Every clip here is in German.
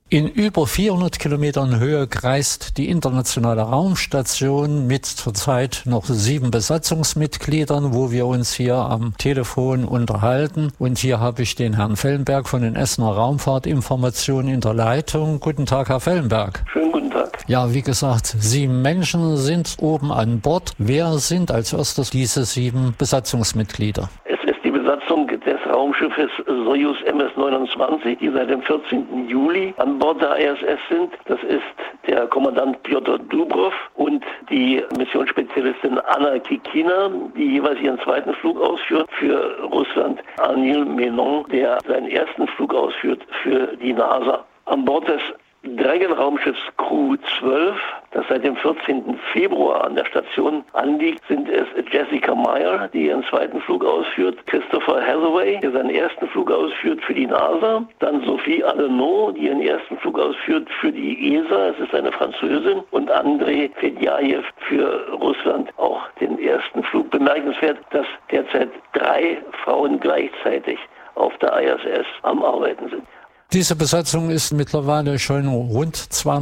In über 400 Kilometern Höhe kreist die internationale Raumstation mit zurzeit noch 7 Besatzungsmitgliedern, wo wir uns hier am Telefon unterhalten. Und hier habe ich den Herrn Fellenberg von den Essener Raumfahrtinformationen in der Leitung. Guten Tag, Herr Fellenberg. Schönen guten Tag. Ja, wie gesagt, 7 Menschen sind oben an Bord. Wer sind als erstes diese 7 Besatzungsmitglieder? Es ist die Besatzung des Raumschiffes Soyuz MS-29, die seit dem 14. Juli an Bord der ISS sind. Das ist der Kommandant Pjotr Dubrov und die Missionsspezialistin Anna Kikina, die jeweils ihren zweiten Flug ausführt für Russland. Anil Menon, der seinen ersten Flug ausführt für die NASA. An Bord des Dragon-Raumschiffs Crew 12, das seit dem 14. Februar an der Station anliegt, sind es Jessica Meyer, die ihren zweiten Flug ausführt, Christopher Hathaway, der seinen ersten Flug ausführt für die NASA, dann Sophie Allenot, die ihren ersten Flug ausführt für die ESA, es ist eine Französin, und Andrei Fedyajew für Russland auch den ersten Flug. Bemerkenswert, dass derzeit 3 Frauen gleichzeitig auf der ISS am Arbeiten sind. Diese Besatzung ist mittlerweile schon rund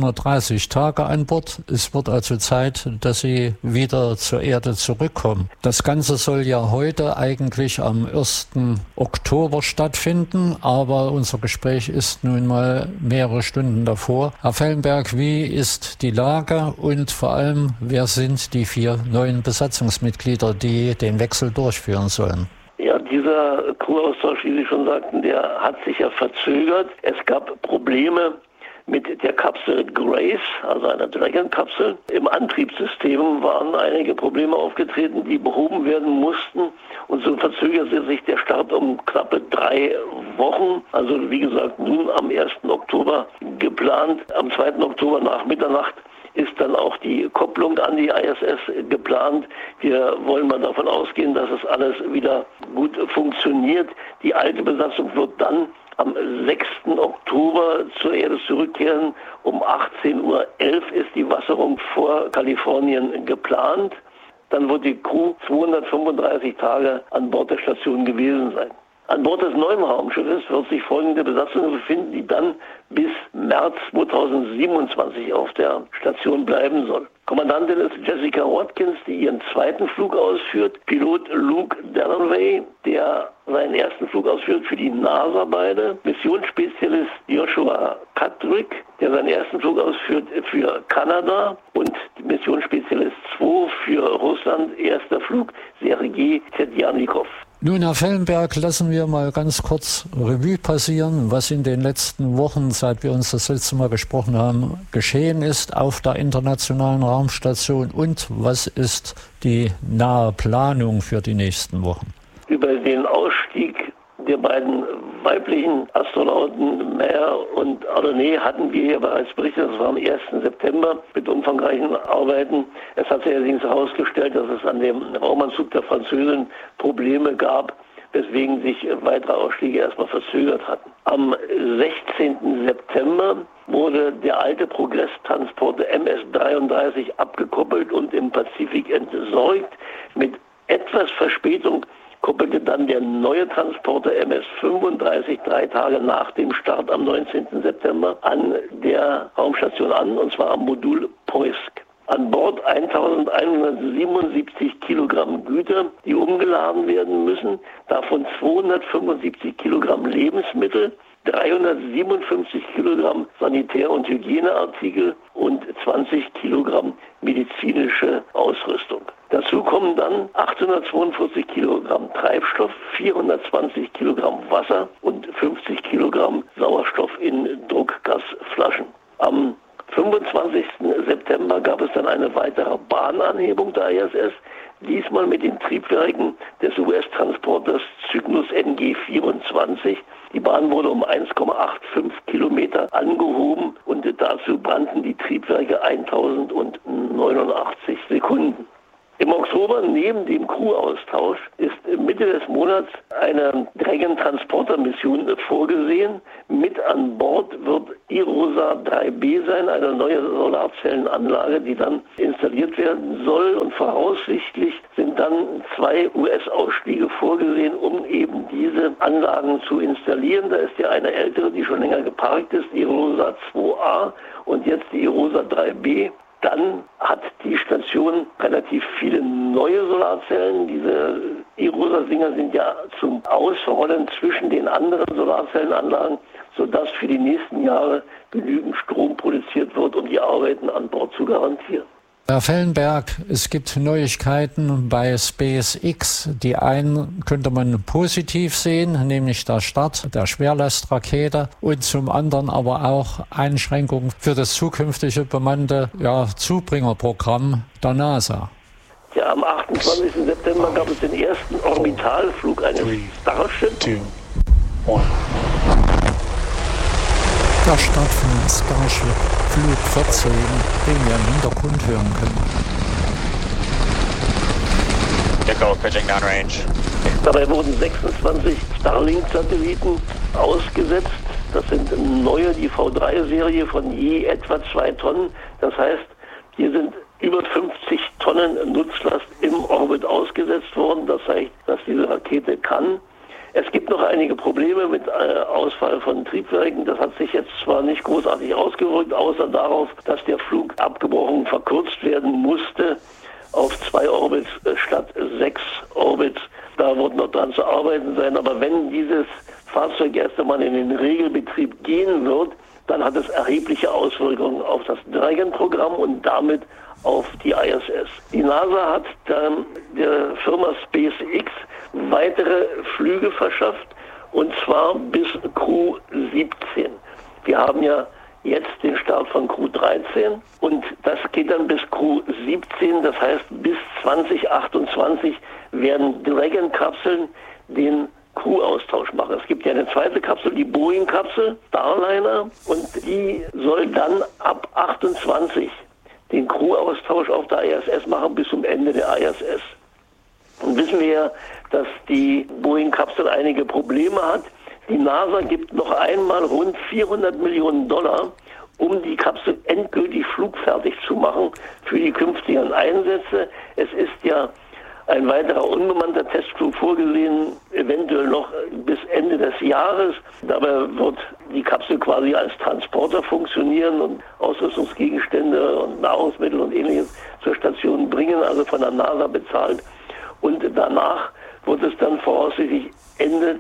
230 Tage an Bord. Es wird also Zeit, dass sie wieder zur Erde zurückkommen. Das Ganze soll ja heute eigentlich am 1. Oktober stattfinden, aber unser Gespräch ist nun mal mehrere Stunden davor. Herr Fellenberg, wie ist die Lage und vor allem, wer sind die 4 neuen Besatzungsmitglieder, die den Wechsel durchführen sollen? Ja, dieser Crew-Austausch, wie Sie schon sagten, der hat sich ja verzögert. Es gab Probleme mit der Kapsel Grace, also einer Dragon-Kapsel. Im Antriebssystem waren einige Probleme aufgetreten, die behoben werden mussten. Und so verzögerte sich der Start um knappe 3 Wochen. Also wie gesagt, nun am 1. Oktober geplant. Am 2. Oktober nach Mitternacht ist dann auch die Kopplung an die ISS geplant. Wir wollen mal davon ausgehen, dass es alles wieder gut funktioniert. Die alte Besatzung wird dann am 6. Oktober zur Erde zurückkehren. Um 18:11 Uhr ist die Wasserung vor Kalifornien geplant. Dann wird die Crew 235 Tage an Bord der Station gewesen sein. An Bord des neuen Raumschiffes wird sich folgende Besatzung befinden, die dann bis März 2027 auf der Station bleiben soll. Kommandantin ist Jessica Watkins, die ihren zweiten Flug ausführt. Pilot Luke Dalloway, der seinen ersten Flug ausführt für die NASA beide. Missionsspezialist Joshua Kadrick, der seinen ersten Flug ausführt für Kanada. Und Missionsspezialist 2 für Russland, erster Flug Sergei Tedjanikov. Nun, Herr Fellenberg, lassen wir mal ganz kurz Revue passieren, was in den letzten Wochen, seit wir uns das letzte Mal gesprochen haben, geschehen ist auf der Internationalen Raumstation und was ist die nahe Planung für die nächsten Wochen? Über den Ausstieg der beiden weiblichen Astronauten Meyer und Allenot hatten wir hier bereits berichtet. Das war am 1. September mit umfangreichen Arbeiten. Es hat sich allerdings herausgestellt, dass es an dem Raumanzug der Französin Probleme gab, weswegen sich weitere Ausstiege erstmal verzögert hatten. Am 16. September wurde der alte Progress-Transporter MS-33 abgekoppelt und im Pazifik entsorgt. Mit etwas Verspätung koppelte dann der neue Transporter MS-35 3 Tage nach dem Start am 19. September an der Raumstation an, und zwar am Modul Poisk. An Bord 1177 Kilogramm Güter, die umgeladen werden müssen, davon 275 Kilogramm Lebensmittel, 357 Kilogramm Sanitär- und Hygieneartikel und 20 Kilogramm medizinische Ausrüstung. Dazu kommen dann 842 Kilogramm Treibstoff, 420 Kilogramm Wasser und 50 Kilogramm Sauerstoff in Druckgasflaschen. Am 25. September gab es dann eine weitere Bahnanhebung der ISS, diesmal mit den Triebwerken des US-Transporters Cygnus NG-24. Die Bahn wurde um 1,85 Kilometer angehoben und dazu brannten die Triebwerke 1089 Sekunden. Im Oktober, neben dem Crew-Austausch, ist Mitte des Monats eine Dragon-Transporter-Mission vorgesehen. Mit an Bord wird IROSA 3B sein, eine neue Solarzellenanlage, die dann installiert werden soll. Und voraussichtlich sind dann 2 US-Ausstiege vorgesehen, um eben diese Anlagen zu installieren. Da ist ja eine ältere, die schon länger geparkt ist, IROSA 2A und jetzt die IROSA 3B. Dann hat die Station relativ viele neue Solarzellen. Diese IROSA-Dinger sind ja zum Ausrollen zwischen den anderen Solarzellenanlagen, sodass für die nächsten Jahre genügend Strom produziert wird, um die Arbeiten an Bord zu garantieren. Herr Fellenberg, es gibt Neuigkeiten bei SpaceX. Die einen könnte man positiv sehen, nämlich der Start der Schwerlastrakete und zum anderen aber auch Einschränkungen für das zukünftige bemannte Zubringerprogramm der NASA. Ja, am 28. September gab es den ersten Orbitalflug eines Starship. 2, 1. Der Start von Starship Flug 14, den wir im Hintergrund hören können. Echo, pitching downrange. Dabei wurden 26 Starlink-Satelliten ausgesetzt. Das sind neue, die V3-Serie von je etwa 2 Tonnen. Das heißt, hier sind über 50 Tonnen Nutzlast im Orbit ausgesetzt worden. Das zeigt, dass diese Rakete kann. Es gibt noch einige Probleme mit Ausfall von Triebwerken. Das hat sich jetzt zwar nicht großartig ausgewirkt, außer darauf, dass der Flug abgebrochen verkürzt werden musste auf 2 Orbits statt 6 Orbits. Da wird noch dran zu arbeiten sein. Aber wenn dieses Fahrzeug erst einmal in den Regelbetrieb gehen wird, dann hat es erhebliche Auswirkungen auf das Dragon-Programm und damit auf die ISS. Die NASA hat der Firma SpaceX weitere Flüge verschafft, und zwar bis Crew 17. Wir haben ja jetzt den Start von Crew 13 und das geht dann bis Crew 17, das heißt bis 2028 werden Dragon-Kapseln den Crew-Austausch machen. Es gibt ja eine zweite Kapsel, die Boeing-Kapsel, Starliner, und die soll dann ab 28 den Crew-Austausch auf der ISS machen bis zum Ende der ISS. Und wissen wir ja, dass die Boeing-Kapsel einige Probleme hat. Die NASA gibt noch einmal rund $400 Millionen, um die Kapsel endgültig flugfertig zu machen für die künftigen Einsätze. Es ist ja ein weiterer unbemannter Testflug vorgesehen, eventuell noch bis Ende des Jahres. Dabei wird die Kapsel quasi als Transporter funktionieren und Ausrüstungsgegenstände und Nahrungsmittel und Ähnliches zur Station bringen, also von der NASA bezahlt. Und danach wird es dann voraussichtlich Ende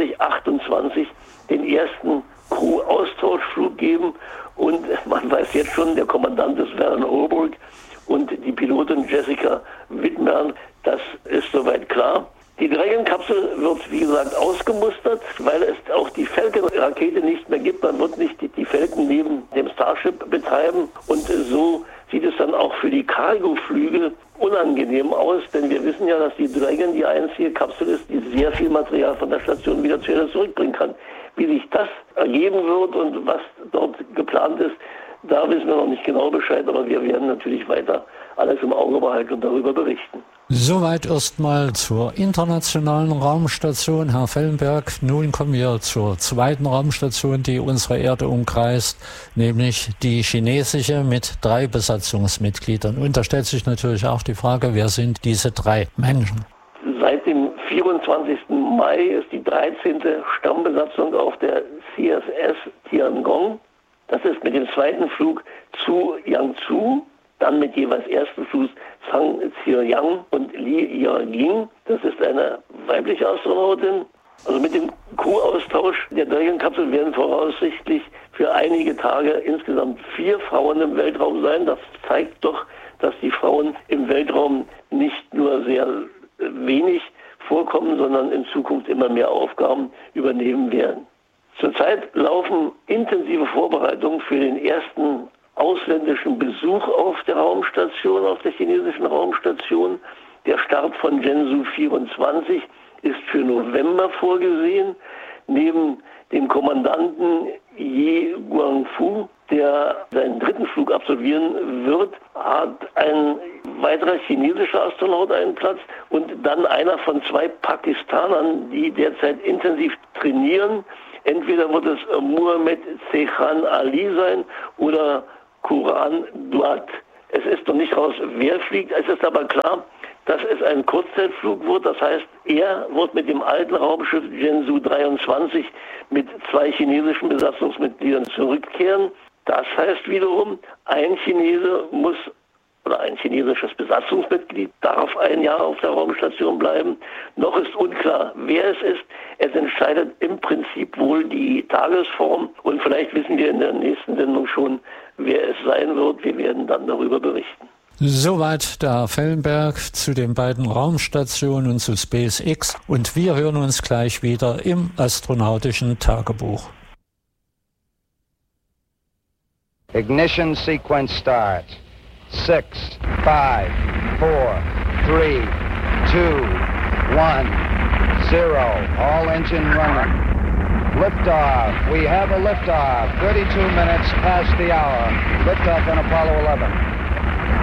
2028 den ersten Crew-Austauschflug geben. Und man weiß jetzt schon, der Kommandant ist Werner Holbrook und die Pilotin Jessica Wittmann, das ist soweit klar. Die Dragon-Kapsel wird, wie gesagt, ausgemustert, weil es auch die Falcon-Rakete nicht mehr gibt. Man wird nicht die Falcon neben dem Starship betreiben. Und so sieht es dann auch für die Cargo-Flüge unangenehm aus, denn wir wissen ja, dass die Dragon die einzige Kapsel ist, die sehr viel Material von der Station wieder zur Erde zurückbringen kann. Wie sich das ergeben wird und was dort geplant ist, da wissen wir noch nicht genau Bescheid, aber wir werden natürlich weiter alles im Auge behalten und darüber berichten. Soweit erstmal zur internationalen Raumstation, Herr Fellenberg. Nun kommen wir zur zweiten Raumstation, die unsere Erde umkreist, nämlich die chinesische mit 3 Besatzungsmitgliedern. Und da stellt sich natürlich auch die Frage, wer sind diese 3 Menschen? Seit dem 24. Mai ist die 13. Stammbesatzung auf der CSS Tiangong. Das ist mit dem zweiten Flug zu Yangzhou, dann mit jeweils ersten Flug Zhang Ziyang und Li Yajing. Das ist eine weibliche Astronautin. Also mit dem Crew-Austausch der Dragon-Kapsel werden voraussichtlich für einige Tage insgesamt 4 Frauen im Weltraum sein. Das zeigt doch, dass die Frauen im Weltraum nicht nur sehr wenig vorkommen, sondern in Zukunft immer mehr Aufgaben übernehmen werden. Zurzeit laufen intensive Vorbereitungen für den ersten ausländischen Besuch auf der Raumstation, auf der chinesischen Raumstation. Der Start von Zhenzhou 24 ist für November vorgesehen. Neben dem Kommandanten Ye Guangfu, der seinen 3. Flug absolvieren wird, hat ein weiterer chinesischer Astronaut einen Platz und dann einer von 2 Pakistanern, die derzeit intensiv trainieren. Entweder wird es Muhammad Sekhan Ali sein oder Quran Duat. Es ist noch nicht raus, wer fliegt. Es ist aber klar, dass es ein Kurzzeitflug wird. Das heißt, er wird mit dem alten Raumschiff Zhenzhou 23 mit 2 chinesischen Besatzungsmitgliedern zurückkehren. Das heißt wiederum, ein Chinese muss oder ein chinesisches Besatzungsmitglied darf ein Jahr auf der Raumstation bleiben. Noch ist unklar, wer es ist. Es entscheidet im Prinzip wohl die Tagesform und vielleicht wissen wir in der nächsten Sendung schon, wer es sein wird. Wir werden dann darüber berichten. Soweit der Herr Fellenberg zu den beiden Raumstationen und zu SpaceX und wir hören uns gleich wieder im astronautischen Tagebuch. Ignition sequence start. 6, 5, 4, 3, 2, 1, 0. All engine running. Liftoff. We have a liftoff. 32 minutes past the hour. Liftoff on Apollo 11.